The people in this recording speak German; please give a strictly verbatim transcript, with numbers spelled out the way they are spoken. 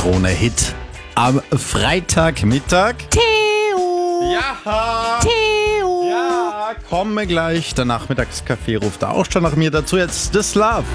Krone-Hit am Freitagmittag. Theo! Ja! Theo! Ja, komme gleich. Der Nachmittagskaffee ruft auch schon nach mir dazu. Jetzt This Love.